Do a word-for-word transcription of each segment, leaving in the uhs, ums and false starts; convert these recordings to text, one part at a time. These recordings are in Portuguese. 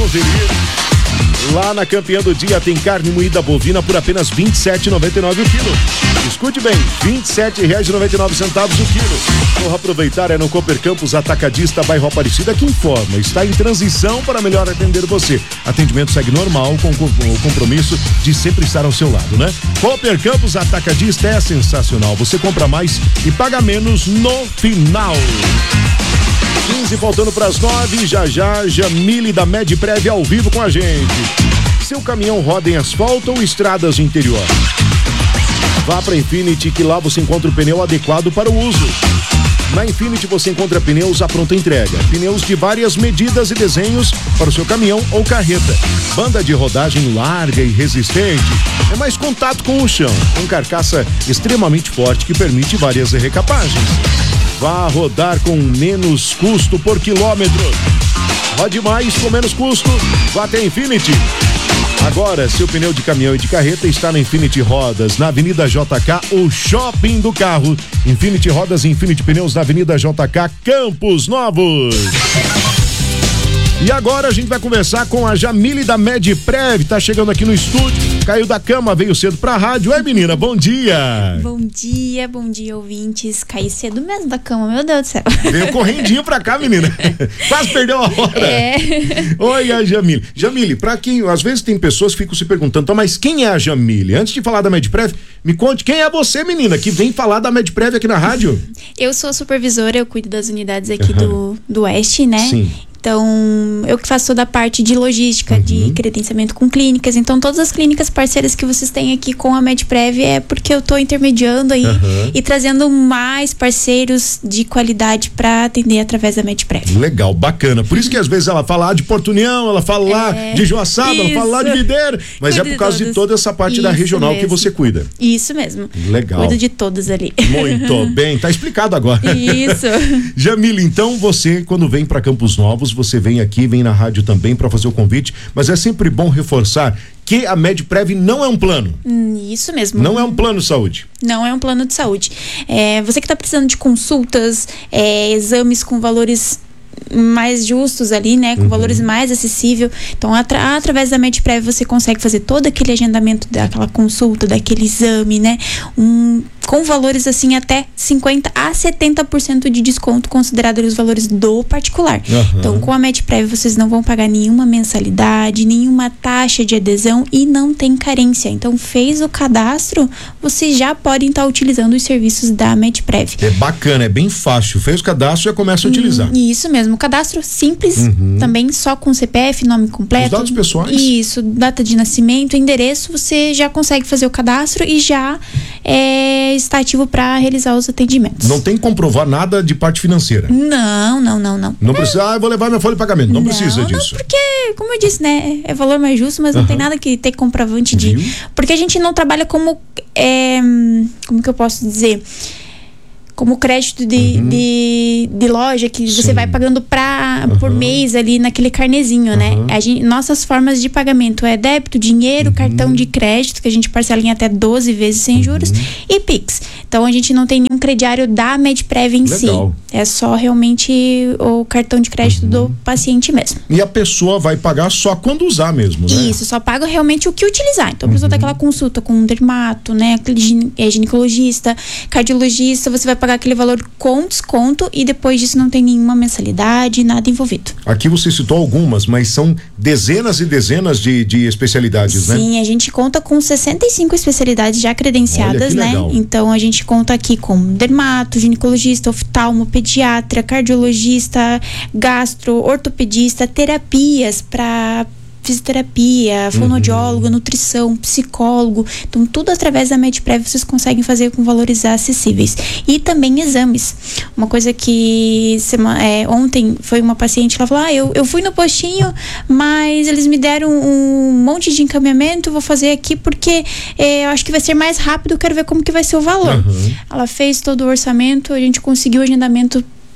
conferir. Lá na Campeã do Dia tem carne moída bovina por apenas vinte e sete reais e noventa e nove centavos o quilo. Escute bem, vinte e sete reais e noventa e nove centavos o quilo. Corra aproveitar, é no Cooper Campos Atacadista, bairro Aparecida, que informa. Está em transição para melhor atender você. Atendimento segue normal, com o compromisso de sempre estar ao seu lado, né? Cooper Campos Atacadista é sensacional. Você compra mais e paga menos no final. quinze faltando para as nove, já já, Jamile da Medprev ao vivo com a gente. Seu caminhão roda em asfalto ou estradas de interior? Vá para Infinity, que lá você encontra o pneu adequado para o uso. Na Infinity você encontra pneus à pronta entrega, pneus de várias medidas e desenhos para o seu caminhão ou carreta. Banda de rodagem larga e resistente, é mais contato com o chão, com carcaça extremamente forte que permite várias recapagens. Vá rodar com menos custo por quilômetro. Rode mais com menos custo, vá até Infinity. Agora, seu pneu de caminhão e de carreta está na Infinity Rodas, na Avenida J K, o shopping do carro. Infinity Rodas e Infinity Pneus na Avenida J K, Campos Novos. E agora a gente vai conversar com a Jamile da Medprev, tá chegando aqui no estúdio, caiu da cama, veio cedo pra rádio. Oi, menina, bom dia. Bom dia, bom dia, ouvintes. Caí cedo mesmo da cama, meu Deus do céu. Veio correndinho pra cá, menina. Quase perdeu a hora. É. Oi, a Jamile. Jamile, pra quem, às vezes tem pessoas que ficam se perguntando, tá, mas quem é a Jamile? Antes de falar da Medprev, me conte quem é você, menina, que vem falar da Medprev aqui na rádio. Eu sou a supervisora, eu cuido das unidades aqui uhum. do, do Oeste, né? Sim. Então, eu que faço toda a parte de logística, uhum. de credenciamento com clínicas. Então, todas as clínicas parceiras que vocês têm aqui com a Medprev é porque eu tô intermediando aí uhum. e trazendo mais parceiros de qualidade para atender através da Medprev. Legal, bacana. Por isso que às vezes ela fala lá de Porto União, ela fala é, lá de Joaçaba, isso. ela fala lá de Videira. Mas Cuido é por causa de, de toda essa parte isso da regional mesmo. Que você cuida. Isso mesmo. Legal. Cuido de todos ali. Muito bem, tá explicado agora. Isso. Jamile, então você, quando vem para Campos Novos, você vem aqui, vem na rádio também para fazer o convite, mas é sempre bom reforçar que a Medprev não é um plano. Isso mesmo. Não é um plano de saúde. Não é um plano de saúde. É, você que está precisando de consultas, é, exames com valores mais justos ali, né, com uhum. valores mais acessíveis. Então, atra- através da Medprev você consegue fazer todo aquele agendamento daquela consulta, daquele exame, né, um, com valores assim até cinquenta a setenta por cento de desconto, considerado os valores do particular. Uhum. Então, com a Medprev vocês não vão pagar nenhuma mensalidade, nenhuma taxa de adesão e não tem carência. Então, fez o cadastro, vocês já podem estar utilizando os serviços da Medprev. É bacana, é bem fácil. Fez o cadastro e já começa a utilizar. Hum, isso mesmo, cadastro simples, uhum. também só com C P F, nome completo. Os dados pessoais? Isso, data de nascimento, endereço, você já consegue fazer o cadastro e já é, está ativo para realizar os atendimentos. Não tem que comprovar nada de parte financeira? Não, não, não, não. Não precisa, ah, eu vou levar minha folha de pagamento, não, não precisa disso. Não, porque, como eu disse, né, é valor mais justo, mas não uhum. tem nada que ter comprovante de... Viu? Porque a gente não trabalha como, é, como que eu posso dizer... como crédito de, uhum. de, de loja que Sim. você vai pagando pra, uhum. por mês ali naquele carnezinho, uhum. né? A gente, nossas formas de pagamento é débito, dinheiro, uhum. cartão de crédito, que a gente parcela em até doze vezes sem uhum. juros, e Pix. Então, a gente não tem nenhum crediário da Medprev em Legal. Si. É só realmente o cartão de crédito uhum. do paciente mesmo. E a pessoa vai pagar só quando usar mesmo, né? Isso, só paga realmente o que utilizar. Então, a pessoa uhum. tem aquela consulta com um dermato, né? Ginecologista, cardiologista, você vai pagar aquele valor com desconto e depois disso não tem nenhuma mensalidade, nada envolvido. Aqui você citou algumas, mas são dezenas e dezenas de, de especialidades, Sim, né? Sim, a gente conta com sessenta e cinco especialidades já credenciadas, né? Legal. Então a gente conta aqui com dermato, ginecologista, oftalmo, pediatra, cardiologista, gastro, ortopedista, terapias para fisioterapia, fonoaudiólogo, uhum. nutrição, psicólogo. Então, tudo através da Medprev vocês conseguem fazer com valores acessíveis. E também exames. Uma coisa que semana, é, ontem foi uma paciente que ela falou, ah, eu, eu fui no postinho, mas eles me deram um monte de encaminhamento, vou fazer aqui porque é, eu acho que vai ser mais rápido, eu quero ver como que vai ser o valor. Uhum. Ela fez todo o orçamento, a gente conseguiu o agendamento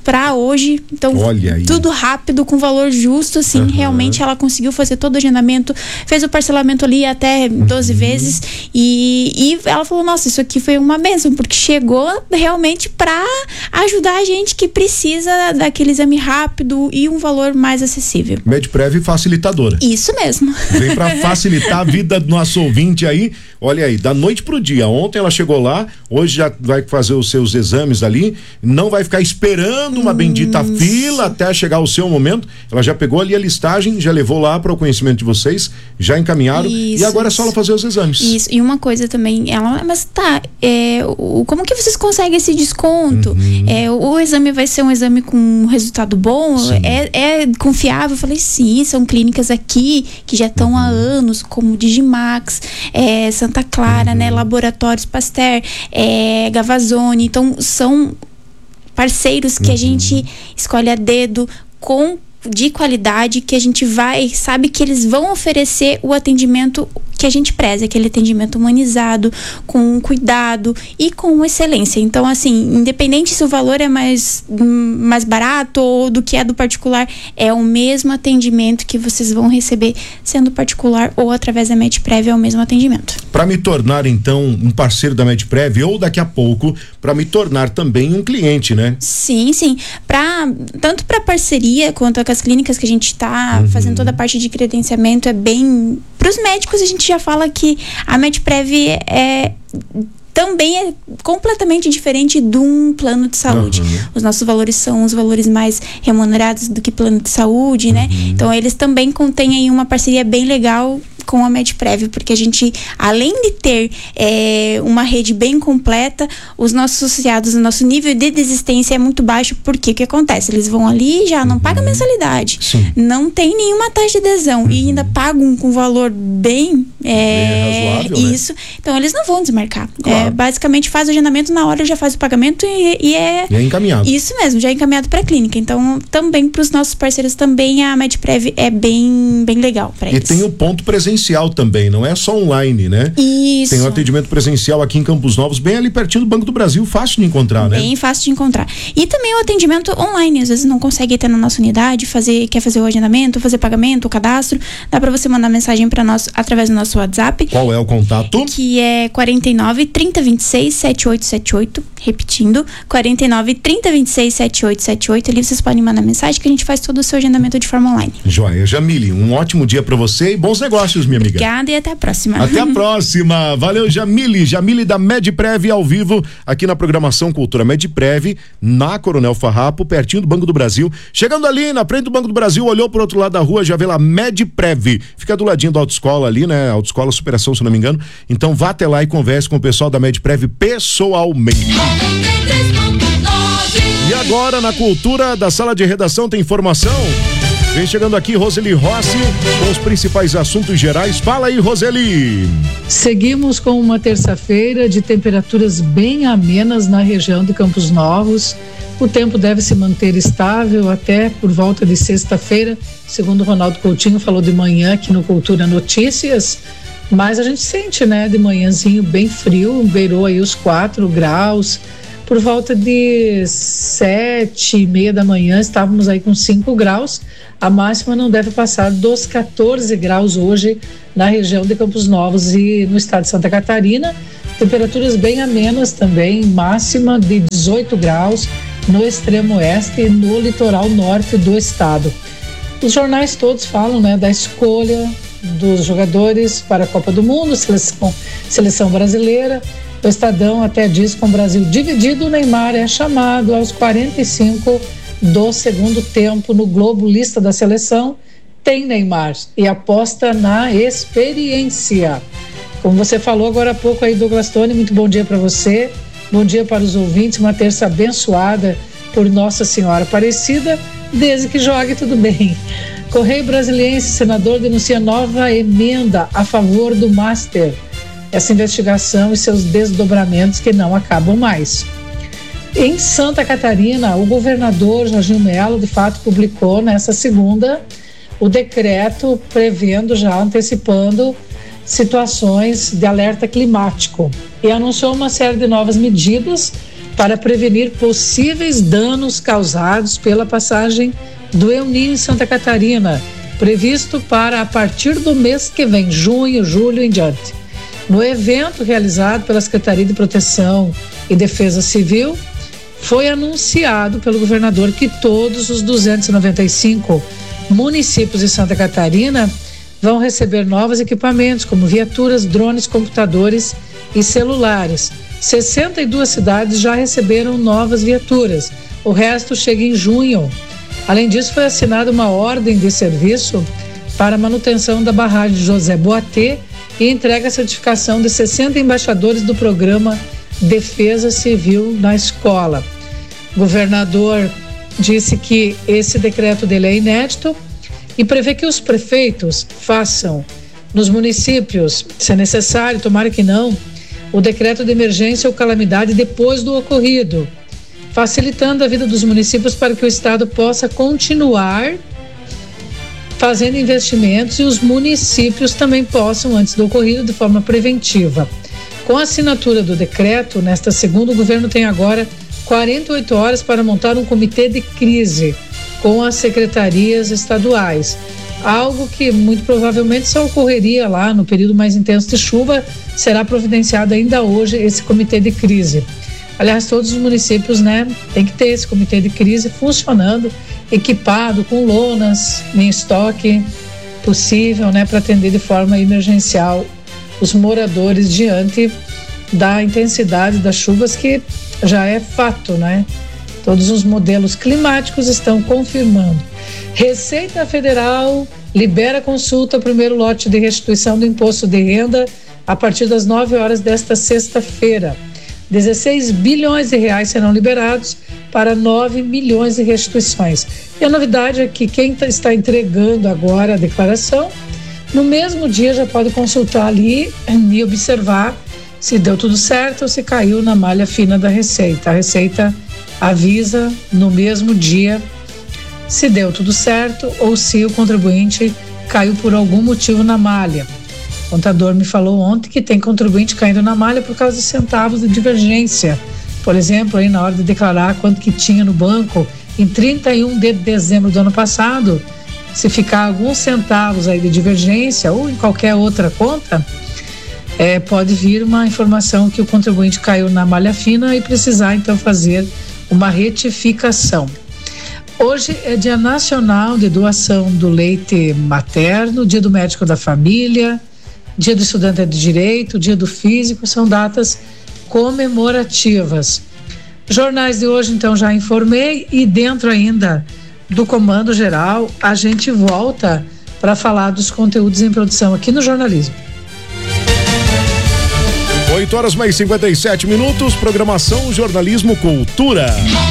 para hoje, então tudo rápido, com valor justo, assim, uhum. realmente ela conseguiu fazer todo o agendamento, fez o parcelamento ali até doze uhum. vezes e, e ela falou, nossa, isso aqui foi uma bênção, porque chegou realmente para ajudar a gente que precisa daquele exame rápido e um valor mais acessível. Medprev facilitadora. Isso mesmo. Vem para facilitar a vida do nosso ouvinte aí, olha aí, da noite pro dia, ontem ela chegou lá, hoje já vai fazer os seus exames ali, não vai ficar esperando uma bendita Isso. fila até chegar o seu momento, ela já pegou ali a listagem, já levou lá para o conhecimento de vocês, já encaminharam Isso. e agora é só ela fazer os exames. Isso, e uma coisa também, ela, mas tá, é, o, como que vocês conseguem esse desconto? Uhum. É, o, o exame vai ser um exame com um resultado bom? É, é confiável? Eu falei, sim, são clínicas aqui que já estão uhum. há anos, como Digimax, é, Santa Clara, uhum. né, Laboratórios Pasteur, é, Gavazone, então são parceiros que uhum. a gente escolhe a dedo com de qualidade, que a gente vai, sabe que eles vão oferecer o atendimento que a gente preza, aquele atendimento humanizado, com cuidado e com excelência. Então, assim, independente se o valor é mais, mais barato ou do que é do particular, é o mesmo atendimento que vocês vão receber, sendo particular ou através da Medprev, é o mesmo atendimento. Para me tornar, então, um parceiro da Medprev, ou daqui a pouco, para me tornar também um cliente, né? Sim, sim. Pra, tanto para parceria quanto com as clínicas que a gente está uhum. fazendo toda a parte de credenciamento, é bem... Para os médicos, a gente já fala que a Medprev é... também é completamente diferente de um plano de saúde. Uhum. Os nossos valores são os valores mais remunerados do que plano de saúde, né? Uhum. Então, eles também contêm aí uma parceria bem legal com a Medprev, porque a gente, além de ter é, uma rede bem completa, os nossos associados, o nosso nível de desistência é muito baixo, porque o que acontece? Eles vão ali e já não uhum. pagam mensalidade, Sim. não tem nenhuma taxa de adesão uhum. e ainda pagam com valor bem, é, bem razoável, isso, né? Então eles não vão desmarcar. Claro. É, basicamente faz o agendamento na hora, já faz o pagamento e, e é... E é encaminhado. Isso mesmo, já é encaminhado para a clínica. Então, também para os nossos parceiros, também a Medprev é bem, bem legal para eles. E tem o ponto presencial também, não é só online, né? Isso. Tem um atendimento presencial aqui em Campos Novos, bem ali pertinho do Banco do Brasil, fácil de encontrar, né? Bem fácil de encontrar. E também o atendimento online, às vezes não consegue ter na nossa unidade, fazer, quer fazer o agendamento, fazer pagamento, o cadastro, dá para você mandar mensagem para nós através do nosso WhatsApp. Qual é o contato? Que é quarenta e nove, trinta, vinte e seis, setenta e oito setenta e oito, repetindo, quarenta e nove, trinta, vinte e seis, setenta e oito setenta e oito, ali vocês podem mandar mensagem que a gente faz todo o seu agendamento de forma online. Joia. Jamile, um ótimo dia para você e bons negócios, minha amiga. Obrigada e até a próxima. Até a próxima. Valeu, Jamile. Jamile da Medprev ao vivo aqui na programação Cultura Medprev, na Coronel Farrapo, pertinho do Banco do Brasil. Chegando ali na frente do Banco do Brasil, olhou pro outro lado da rua, já vê lá Medprev. Fica do ladinho da autoescola ali, né? Autoescola Superação, se não me engano. Então vá até lá e converse com o pessoal da Medprev pessoalmente. E agora na Cultura da Sala de Redação tem informação. Vem chegando aqui Roseli Rossi com os principais assuntos gerais. Fala aí, Roseli. Seguimos com uma terça-feira de temperaturas bem amenas na região de Campos Novos. O tempo deve se manter estável até por volta de sexta-feira, segundo o Ronaldo Coutinho falou de manhã aqui no Cultura Notícias. Mas a gente sente, né, de manhãzinho bem frio, beirou aí os quatro graus. Por volta de sete e meia da manhã estávamos aí com cinco graus. A máxima não deve passar dos quatorze graus hoje na região de Campos Novos e no estado de Santa Catarina. Temperaturas bem amenas também, máxima de dezoito graus no extremo oeste e no litoral norte do estado. Os jornais todos falam, né, da escolha dos jogadores para a Copa do Mundo, seleção, seleção brasileira. O Estadão até diz que com o Brasil dividido, o Neymar é chamado aos quarenta e cinco do segundo tempo no Globo Lista da Seleção. Tem Neymar e aposta na experiência. Como você falou agora há pouco aí, Douglas Tony, muito bom dia para você, bom dia para os ouvintes, uma terça abençoada por Nossa Senhora Aparecida, desde que jogue tudo bem. Correio Brasiliense, senador denuncia nova emenda a favor do Master. Essa investigação e seus desdobramentos que não acabam mais. Em Santa Catarina, o governador Jorginho Melo, de fato, publicou nessa segunda o decreto prevendo, já antecipando, situações de alerta climático e anunciou uma série de novas medidas para prevenir possíveis danos causados pela passagem do El Niño em Santa Catarina, previsto para a partir do mês que vem, junho, julho em diante. No evento realizado pela Secretaria de Proteção e Defesa Civil, foi anunciado pelo governador que todos os duzentos e noventa e cinco municípios de Santa Catarina vão receber novos equipamentos, como viaturas, drones, computadores e celulares. sessenta e duas cidades já receberam novas viaturas, o resto chega em junho. Além disso, foi assinada uma ordem de serviço para a manutenção da barragem de José Boatê e entrega a certificação de sessenta embaixadores do programa Defesa Civil na escola. O governador disse que esse decreto dele é inédito e prevê que os prefeitos façam nos municípios, se é necessário, tomara que não, o decreto de emergência ou calamidade depois do ocorrido, facilitando a vida dos municípios para que o Estado possa continuar fazendo investimentos e os municípios também possam, antes do ocorrido, de forma preventiva. Com a assinatura do decreto, nesta segunda, o governo tem agora quarenta e oito horas para montar um comitê de crise com as secretarias estaduais. Algo que muito provavelmente só ocorreria lá no período mais intenso de chuva, será providenciado ainda hoje esse comitê de crise. Aliás, todos os municípios, né, tem que ter esse comitê de crise funcionando, equipado com lonas em estoque possível, né, para atender de forma emergencial os moradores diante da intensidade das chuvas, que já é fato, né? Todos os modelos climáticos estão confirmando. Receita Federal libera consulta ao primeiro lote de restituição do imposto de renda a partir das nove horas desta sexta-feira. dezesseis bilhões de reais serão liberados para nove milhões de restituições. E a novidade é que quem está entregando agora a declaração, no mesmo dia já pode consultar ali e observar se deu tudo certo ou se caiu na malha fina da Receita. A Receita avisa no mesmo dia se deu tudo certo ou se o contribuinte caiu por algum motivo na malha. O contador me falou ontem que tem contribuinte caindo na malha por causa de centavos de divergência. Por exemplo, aí na hora de declarar quanto que tinha no banco em trinta e um de dezembro do ano passado, se ficar alguns centavos aí de divergência ou em qualquer outra conta, é, pode vir uma informação que o contribuinte caiu na malha fina e precisar então fazer uma retificação. Hoje é Dia Nacional de Doação do Leite Materno, Dia do Médico da Família, Dia do Estudante de Direito, Dia do Físico, são datas comemorativas. Jornais de hoje, então, já informei, e dentro ainda do Comando Geral, a gente volta para falar dos conteúdos em produção aqui no jornalismo. oito horas mais cinquenta e sete minutos, programação Jornalismo Cultura.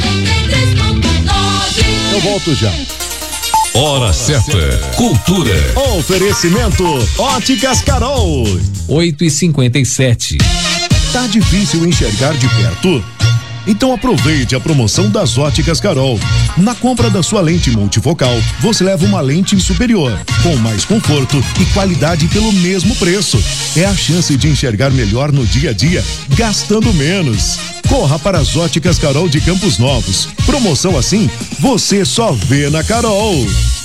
Eu volto já. Hora certa, cultura. Oferecimento Óticas Carol. oito e cinquenta e sete. Tá difícil enxergar de perto? Então aproveite a promoção das Óticas Carol. Na compra da sua lente multifocal, você leva uma lente superior, com mais conforto e qualidade pelo mesmo preço. É a chance de enxergar melhor no dia a dia, gastando menos. Corra para as Óticas Carol de Campos Novos. Promoção assim, você só vê na Carol.